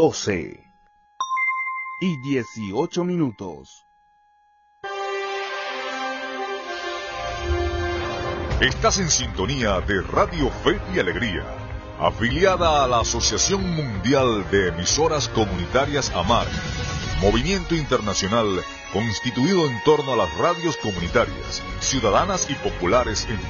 12:18. Estás en sintonía de Radio Fe y Alegría, afiliada a la Asociación Mundial de Emisoras Comunitarias AMAR, movimiento internacional constituido en torno a las radios comunitarias, ciudadanas y populares en